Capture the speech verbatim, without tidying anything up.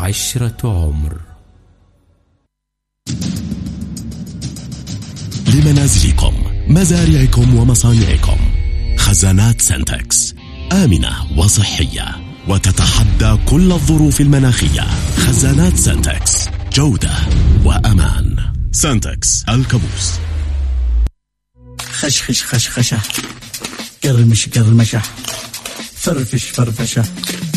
عشرة عمر. لمنازلكم، مزارعكم ومصانعكم، خزانات سنتكس آمنة وصحية وتتحدى كل الظروف المناخية. خزانات سنتكس، جودة وأمان. سنتكس الكابوس. خشخش خشخشة، قرمش قرمشة، فرفش فرفشة،